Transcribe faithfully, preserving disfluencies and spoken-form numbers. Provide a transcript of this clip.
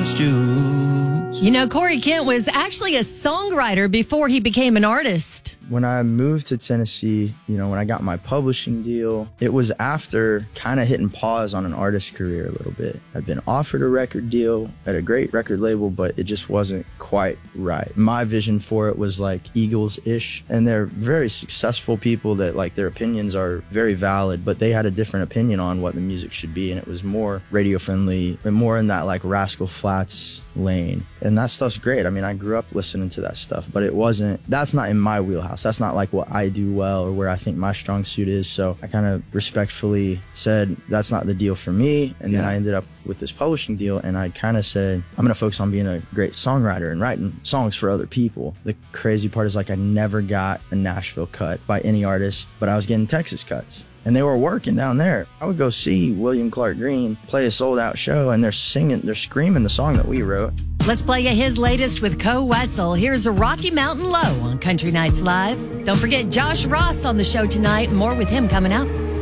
orange juice. You know, Corey Kent was actually a songwriter before he became an artist. When I moved to Tennessee, you know, when I got my publishing deal, it was after kind of hitting pause on an artist career a little bit. I'd been offered a record deal at a great record label, but it just wasn't quite right. My vision for it was like Eagles-ish, and they're very successful people that like their opinions are very valid, but they had a different opinion on what the music should be, and it was more radio friendly and more in that like Rascal Flatts lane. And that stuff's great. I mean, I grew up listening to that stuff, but it wasn't, that's not in my wheelhouse. That's not like what I do well or where I think my strong suit is. So I kind of respectfully said, that's not the deal for me. And yeah. then I ended up with this publishing deal, and I kind of said, I'm going to focus on being a great songwriter and writing songs for other people. The crazy part is like I never got a Nashville cut by any artist, but I was getting Texas cuts. And they were working down there. I would go see William Clark Green play a sold out show, and they're singing, they're screaming the song that we wrote. Let's play you his latest with Co Wetzel. Here's a Rocky Mountain Low on Country Nights Live. Don't forget Josh Ross on the show tonight. More with him coming up.